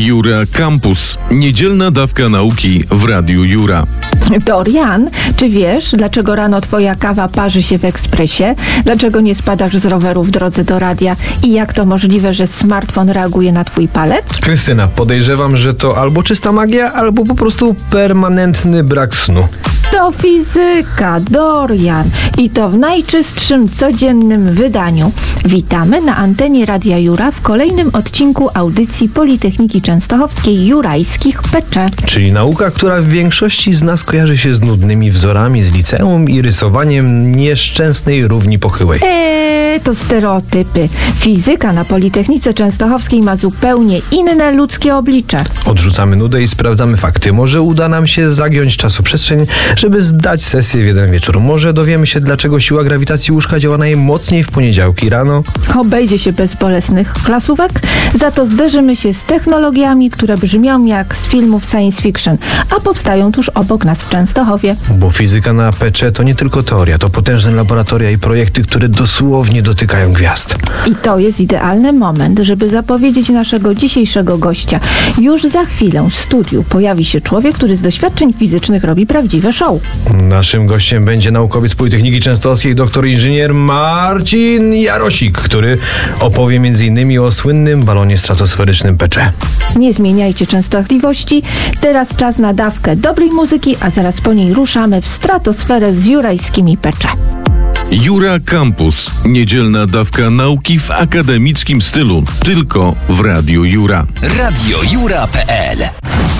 Jura Campus. Niedzielna dawka nauki w Radiu Jura. Dorian, czy wiesz, dlaczego rano twoja kawa parzy się w ekspresie? Dlaczego nie spadasz z roweru w drodze do radia? I jak to możliwe, że smartfon reaguje na twój palec? Krystyna, podejrzewam, że to albo czysta magia, albo po prostu permanentny brak snu. To fizyka, Dorian. I to w najczystszym, codziennym wydaniu. Witamy na antenie Radia Jura w kolejnym odcinku audycji Politechniki Częstochowskiej Jurajskich Pecze. Czyli nauka, która w większości z nas kojarzy się z nudnymi wzorami z liceum i rysowaniem nieszczęsnej równi pochyłej. To stereotypy. Fizyka na Politechnice Częstochowskiej ma zupełnie inne ludzkie oblicze. Odrzucamy nudę i sprawdzamy fakty. Może uda nam się zagiąć czasoprzestrzeń, żeby zdać sesję w jeden wieczór. Może dowiemy się, dlaczego siła grawitacji łóżka działa najmocniej w poniedziałki rano. Obejdzie się bez bolesnych klasówek, za to zderzymy się z technologiami, które brzmią jak z filmów science fiction, a powstają tuż obok nas w Częstochowie. Bo fizyka na Pecze to nie tylko teoria, to potężne laboratoria i projekty, które dosłownie dotykają gwiazd. I to jest idealny moment, żeby zapowiedzieć naszego dzisiejszego gościa. Już za chwilę w studiu pojawi się człowiek, który z doświadczeń fizycznych robi prawdziwe show. Naszym gościem będzie naukowiec Politechniki Częstochowskiej, doktor inżynier Marcin Jarosik, który opowie m.in. o słynnym balonie stratosferycznym Pecze. Nie zmieniajcie częstotliwości. Teraz czas na dawkę dobrej muzyki, a zaraz po niej ruszamy w stratosferę z jurajskimi Pecze. Jura Campus. Niedzielna dawka nauki w akademickim stylu. Tylko w Radiu Jura. radiojura.pl